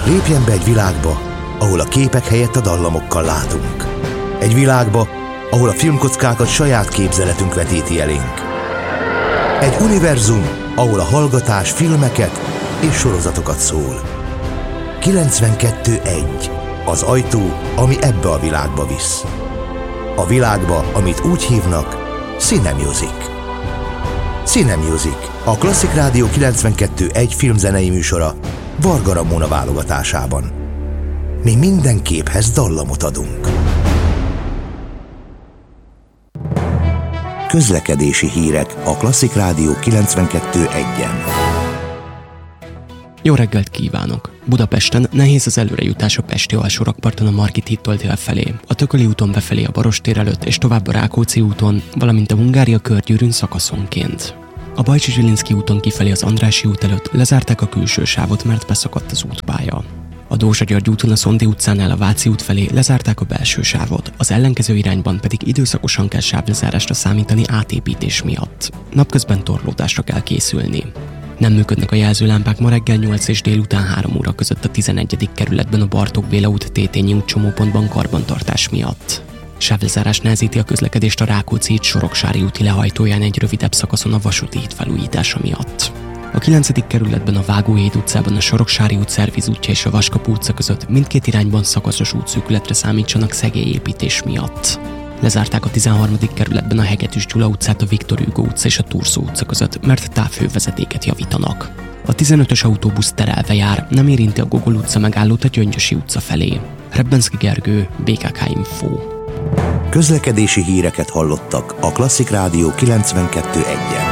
Lépjen be egy világba, ahol a képek helyett a dallamokkal látunk. Egy világba, ahol a filmkockákat saját képzeletünk vetíti elénk. Egy univerzum, ahol a hallgatás filmeket és sorozatokat szól. 92.1. Az ajtó, ami ebbe a világba visz. A világba, amit úgy hívnak, Cinemusic. Cinemusic, a Klasszik Rádió 92.1 filmzenei műsora Varga Ramona válogatásában. Mi minden képhez dallamot adunk. Közlekedési hírek a Klasszik Rádió 92.1-en. Jó reggelt kívánok! Budapesten nehéz az előrejutás a pesti alsórakparton a Margit hídtól délfelé, a Tököli úton befelé a Baros-tér előtt és tovább a Rákóczi úton, valamint a Hungária körgyűrűn szakaszonként. A Bajcsy-Zsilinszky úton kifelé az Andrássy út előtt lezárták a külső sávot, mert beszakadt az útpálya. A Dózsa-György úton a Szondi utcánál a Váci út felé lezárták a belső sávot, az ellenkező irányban pedig időszakosan kell sávlezárásra számítani átépítés miatt. Napközben torlódásra kell készülni. Nem működnek a jelzőlámpák ma reggel 8 és délután 3 óra között a 11. kerületben a Bartók Béla út Tétényi út csomópontban karbantartás miatt. Sávlezárás nehezíti a közlekedést a Rákóczi híd Soroksári úti lehajtóján egy rövidebb szakaszon a vasúti híd felújítása miatt. A 9. kerületben a Vágóhíd utcában a Soroksári út Szerviz útja és a Vaskapu utca között mindkét irányban szakaszos útszűkületre számítsanak szegélyépítés miatt. Lezárták a 13. kerületben a Hegedűs Gyula utcát a Viktor Hugo utca és a Turszó utca között, mert távhővezetéket javítanak. A 15-ös autóbusz terelve jár, nem érinti a Gogol utca megállót a Gyöngyösi utca felé. Rebbenszky Gergő, BKK Info. Közlekedési híreket hallottak a Klasszik Rádió 92.1-en.